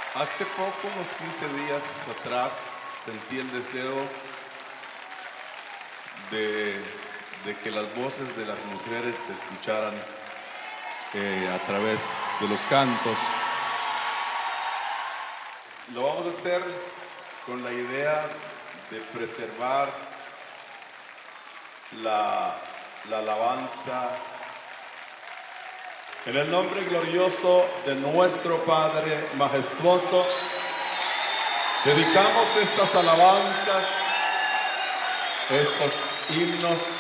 Hace poco, unos 15 días atrás, sentí el deseo de que las voces de las mujeres se escucharan a través de los cantos. Lo vamos a hacer con la idea de preservar la alabanza en el nombre glorioso de nuestro Padre majestuoso. Dedicamos estas alabanzas, estos himnos